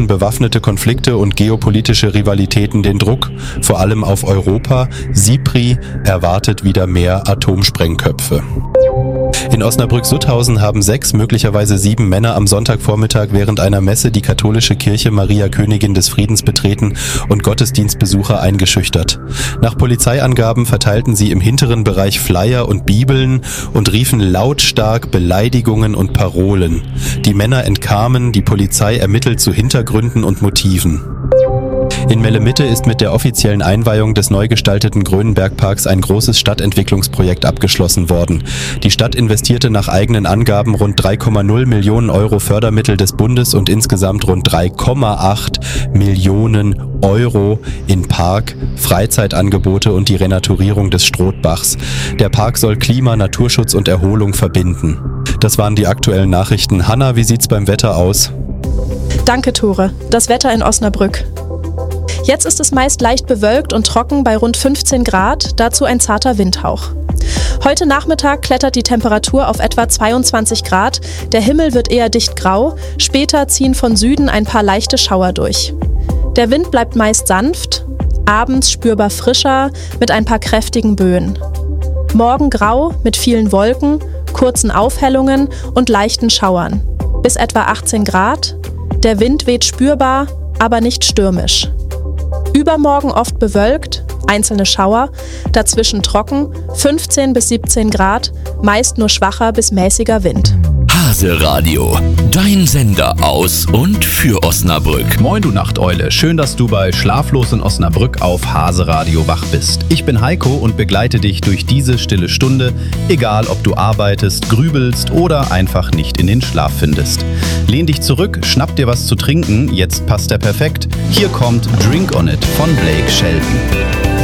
bewaffnete Konflikte und geopolitische Rivalitäten den Druck, vor allem auf Europa. SIPRI erwartet wieder mehr Atomsprengköpfe. In Osnabrück-Sutthausen haben 6, möglicherweise 7 Männer am Sonntagvormittag während einer Messe die katholische Kirche Maria Königin des Friedens betreten und Gottesdienstbesucher eingeschüchtert. Nach Polizeiangaben verteilten sie im hinteren Bereich Flyer und Bibeln und riefen lautstark Beleidigungen und Parolen. Die Männer entkamen, die Polizei ermittelt zu Hintergründen und Motiven. In Melle-Mitte ist mit der offiziellen Einweihung des neu gestalteten Grönenbergparks ein großes Stadtentwicklungsprojekt abgeschlossen worden. Die Stadt investierte nach eigenen Angaben rund 3,0 Millionen Euro Fördermittel des Bundes und insgesamt rund 3,8 Millionen Euro in Park, Freizeitangebote und die Renaturierung des Strothbachs. Der Park soll Klima, Naturschutz und Erholung verbinden. Das waren die aktuellen Nachrichten. Hanna, wie sieht's beim Wetter aus? Danke, Tore. Das Wetter in Osnabrück. Jetzt ist es meist leicht bewölkt und trocken bei rund 15 Grad, dazu ein zarter Windhauch. Heute Nachmittag klettert die Temperatur auf etwa 22 Grad, der Himmel wird eher dicht grau, später ziehen von Süden ein paar leichte Schauer durch. Der Wind bleibt meist sanft, abends spürbar frischer mit ein paar kräftigen Böen. Morgen grau mit vielen Wolken, kurzen Aufhellungen und leichten Schauern. Bis etwa 18 Grad, der Wind weht spürbar, aber nicht stürmisch. Übermorgen oft bewölkt, einzelne Schauer, dazwischen trocken, 15 bis 17 Grad, meist nur schwacher bis mäßiger Wind. Hase Radio, dein Sender aus und für Osnabrück. Moin, du Nachteule. Schön, dass du bei Schlaflos in Osnabrück auf Hase Radio wach bist. Ich bin Heiko und begleite dich durch diese stille Stunde, egal ob du arbeitest, grübelst oder einfach nicht in den Schlaf findest. Lehn dich zurück, schnapp dir was zu trinken, jetzt passt er perfekt. Hier kommt Drink on It von Blake Shelton.